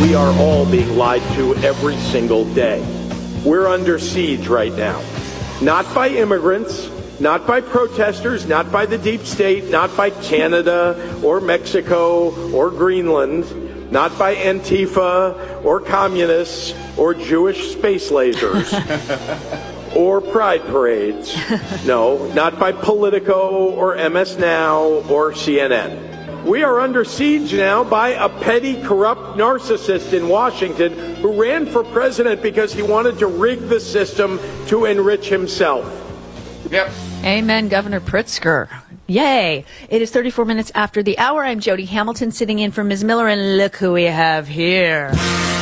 we are all being lied to every single day. We're under siege right now. Not by immigrants, not by protesters, not by the deep state, not by Canada or Mexico or Greenland, not by Antifa or communists or Jewish space lasers or pride parades. No, not by Politico or MS Now or CNN. We are under siege now by a petty, corrupt narcissist in Washington who ran for president because he wanted to rig the system to enrich himself. Yep. Amen, Governor Pritzker. Yay. It is 34 minutes after the hour. I'm Jody Hamilton sitting in for Ms. Miller, and look who we have here.